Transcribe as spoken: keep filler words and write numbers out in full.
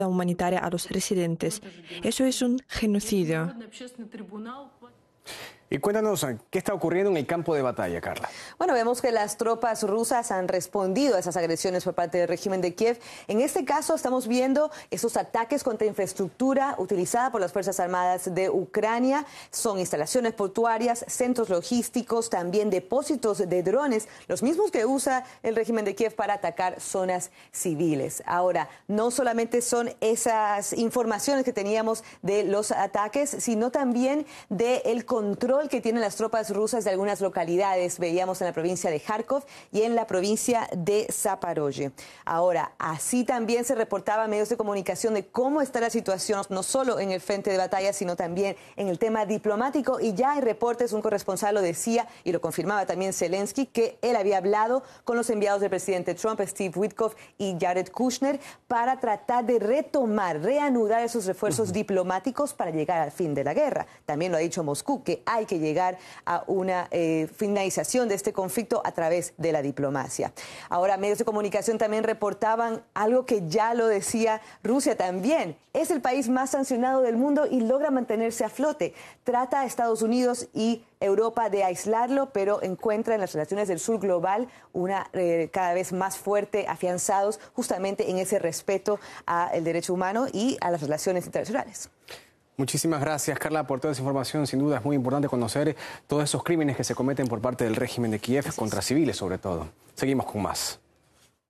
humanitaria a los residentes. Eso es un genocidio. Y cuéntanos, ¿qué está ocurriendo en el campo de batalla, Carla? Bueno, vemos que las tropas rusas han respondido a esas agresiones por parte del régimen de Kiev. En este caso estamos viendo esos ataques contra infraestructura utilizada por las Fuerzas Armadas de Ucrania. Son instalaciones portuarias, centros logísticos, también depósitos de drones, los mismos que usa el régimen de Kiev para atacar zonas civiles. Ahora, no solamente son esas informaciones que teníamos de los ataques, sino también del control que tienen las tropas rusas de algunas localidades. Veíamos en la provincia de Kharkov y en la provincia de Zaporozhye. Ahora, así también se reportaba a medios de comunicación de cómo está la situación, no solo en el frente de batalla, sino también en el tema diplomático. Y ya hay reportes, un corresponsal lo decía y lo confirmaba también Zelensky, que él había hablado con los enviados del presidente Trump, Steve Witkoff y Jared Kushner, para tratar de retomar, reanudar esos refuerzos uh-huh. diplomáticos para llegar al fin de la guerra. También lo ha dicho Moscú, que hay que llegar a una eh, finalización de este conflicto a través de la diplomacia. Ahora, medios de comunicación también reportaban algo que ya lo decía Rusia también. Es el país más sancionado del mundo y logra mantenerse a flote. Trata a Estados Unidos y Europa de aislarlo, pero encuentra en las relaciones del sur global una eh, cada vez más fuerte, afianzados justamente en ese respeto al derecho humano y a las relaciones internacionales. Muchísimas gracias, Carla, por toda esa información. Sin duda es muy importante conocer todos esos crímenes que se cometen por parte del régimen de Kiev contra civiles, sobre todo. Seguimos con más.